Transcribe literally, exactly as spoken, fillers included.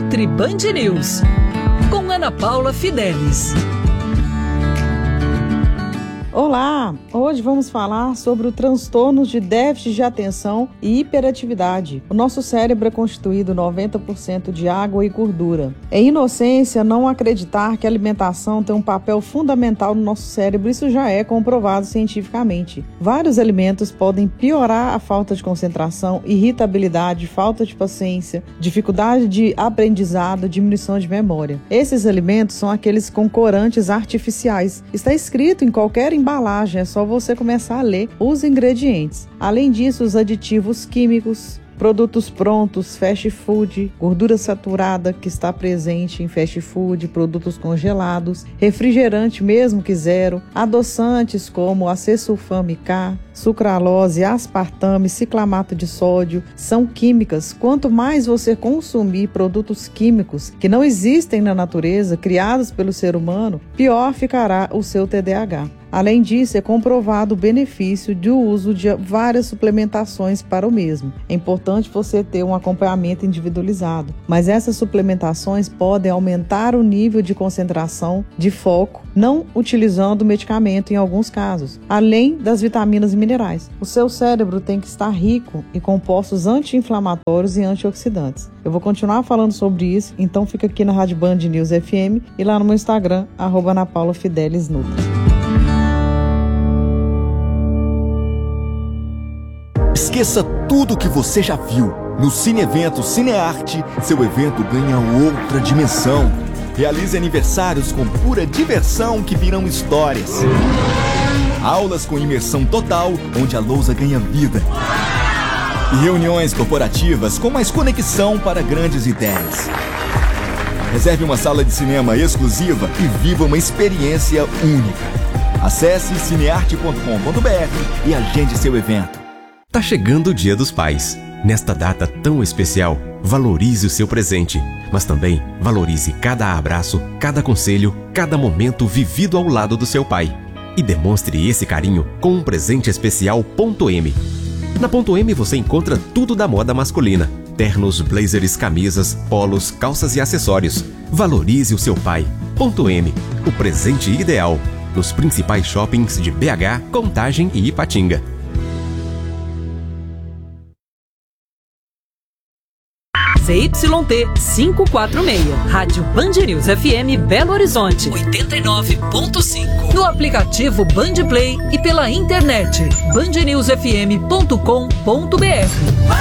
Nutri Band News, com Ana Paula Fidelis. Olá! Hoje vamos falar sobre o transtorno de déficit de atenção e hiperatividade. O nosso cérebro é constituído noventa por cento de água e gordura. É inocência não acreditar que a alimentação tem um papel fundamental no nosso cérebro. Isso já é comprovado cientificamente. Vários alimentos podem piorar a falta de concentração, irritabilidade, falta de paciência, dificuldade de aprendizado, diminuição de memória. Esses alimentos são aqueles com corantes artificiais. Está escrito em qualquer embalagem, é só você começar a ler os ingredientes. Além disso, os aditivos químicos, produtos prontos, fast food, gordura saturada que está presente em fast food, produtos congelados, refrigerante mesmo que zero, adoçantes como acesulfame K, sucralose, aspartame, ciclamato de sódio, são químicas. Quanto mais você consumir produtos químicos que não existem na natureza, criados pelo ser humano, pior ficará o seu T D A H. Além disso, é comprovado o benefício do uso de várias suplementações para o mesmo. É importante você ter um acompanhamento individualizado, mas essas suplementações podem aumentar o nível de concentração, de foco, não utilizando medicamento em alguns casos, além das vitaminas e minerais. O seu cérebro tem que estar rico em compostos anti-inflamatórios e antioxidantes. Eu vou continuar falando sobre isso, então fica aqui na Rádio Band News F M e lá no meu Instagram, arroba Ana Paula Fidelis Nutri. Esqueça tudo o que você já viu. No Cine Evento Cinearte, seu evento ganha outra dimensão. Realize aniversários com pura diversão que viram histórias. Aulas com imersão total, onde a lousa ganha vida. E reuniões corporativas com mais conexão para grandes ideias. Reserve uma sala de cinema exclusiva e viva uma experiência única. Acesse cinearte ponto com ponto b r e agende seu evento. Tá chegando o Dia dos Pais. Nesta data tão especial, valorize o seu presente, mas também valorize cada abraço, cada conselho, cada momento vivido ao lado do seu pai. E demonstre esse carinho com um presente especial Ponto M. Na Ponto M você encontra tudo da moda masculina: ternos, blazers, camisas, polos, calças e acessórios. Valorize o seu pai. Ponto M, o presente ideal. Nos principais shoppings de B H, Contagem e Ipatinga. Z Y T quinhentos e quarenta e seis, Rádio Band News F M Belo Horizonte, oitenta e nove ponto cinco. No aplicativo Band Play e pela internet, band news f m ponto com ponto b r.